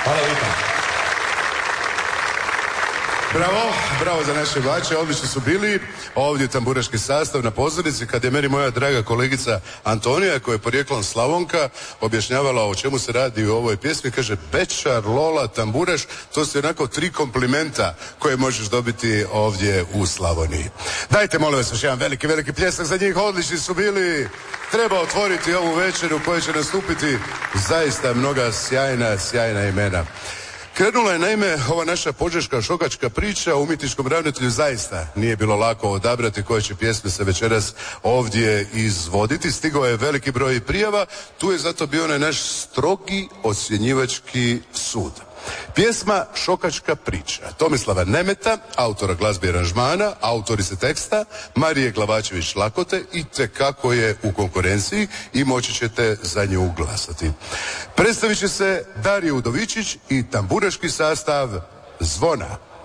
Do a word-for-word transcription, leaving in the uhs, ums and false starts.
Hvala lijepa. Bravo, bravo za naše bače, odlično su bili. Ovdje tamburaški sastav na pozornici, kad je meni moja draga kolegica Antonija, koja je porijeklom Slavonka, objašnjavala o čemu se radi u ovoj pjesmi, kaže Bečar, Lola, tamburaš, to su onako tri komplimenta koje možeš dobiti ovdje u Slavoniji. Dajte, molim vas, još jedan veliki, veliki pljesak za njih, odlični su bili. Treba otvoriti ovu večeru koja će nastupiti zaista mnoga sjajna, sjajna imena. Krenula je naime ova naša požeška šokačka priča, o umjetničkom ravnatelju zaista nije bilo lako odabrati koje će pjesme se večeras ovdje izvoditi. Stigao je veliki broj prijava, tu je zato bio onaj naš strogi ocjenjivački sud. Pjesma Šokačka priča Tomislava Nemeta, autora glazbe i aranžmana, autorice teksta Marije Glavačević-Lakote, itekako je u konkurenciji i moći ćete za nju glasati. Predstavit će se Darija Udovičić i tamburaški sastav Zvona.